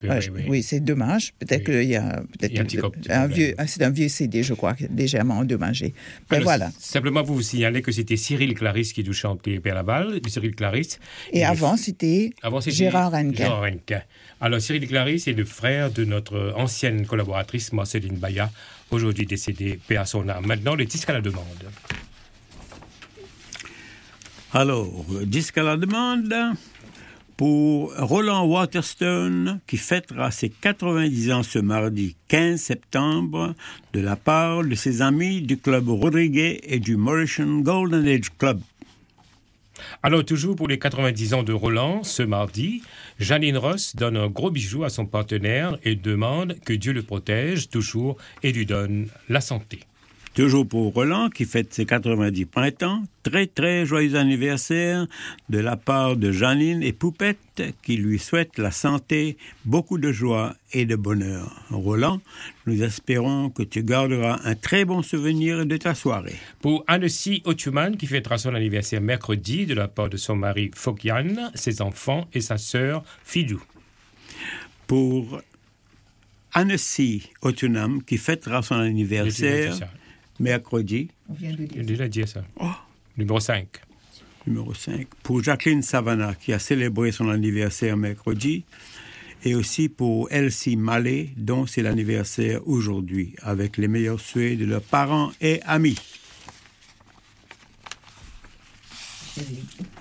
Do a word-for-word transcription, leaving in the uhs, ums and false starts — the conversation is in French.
Oui, Ouais, oui, oui. oui, c'est dommage. Peut-être Oui. qu'il y a, peut-être Il y a un petit le- co- petit un problème. vieux, ah, c'est un vieux C D, je crois, légèrement endommagé. Mais Alors, voilà. s- Simplement, vous vous signalez que c'était Cyril Clarisse qui nous chantait Père Laval. Cyril Clarisse. Et est le avant, f- c'était Avant, c'était Gérard Renquin. Gérard Renquin. Alors, Cyril Clarisse est le frère de notre ancienne collaboratrice, Marceline Baya, aujourd'hui décédée, paix à son âme. Maintenant, le disque à la demande. Alors, disque à la demande pour Roland Waterstone, qui fêtera ses quatre-vingt-dix ans ce mardi quinze septembre, de la part de ses amis du Club Rodriguez et du Mauritian Golden Age Club. Alors, toujours pour les quatre-vingt-dix ans de Roland, ce mardi, Janine Ross donne un gros bijou à son partenaire et demande que Dieu le protège toujours et lui donne la santé. Toujours pour Roland, qui fête ses quatre-vingt-dix printemps, très très joyeux anniversaire de la part de Janine et Poupette, qui lui souhaite la santé, beaucoup de joie et de bonheur. Roland, nous espérons que tu garderas un très bon souvenir de ta soirée. Pour Annecy Otuman, qui fêtera son anniversaire mercredi de la part de son mari Fokian, ses enfants et sa sœur Fidou. Pour Annecy Otunam, qui fêtera son anniversaire mercredi, On vient de J'ai dire. déjà dit ça. Oh. Numéro cinq. numéro cinq. Pour Jacqueline Savannah, qui a célébré son anniversaire mercredi. Et aussi pour Elsie Mallet, dont c'est l'anniversaire aujourd'hui, avec les meilleurs souhaits de leurs parents et amis. ça.